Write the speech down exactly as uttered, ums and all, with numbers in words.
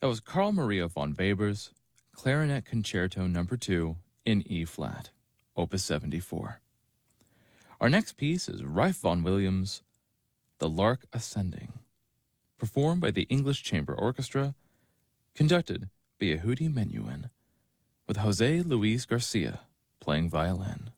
That was Carl Maria von Weber's Clarinet Concerto Number two in E-flat, Opus seventy-four. Our next piece is Ralph Vaughan Williams' The Lark Ascending, performed by the English Chamber Orchestra, conducted by Yehudi Menuhin, with Jose Luis Garcia playing violin.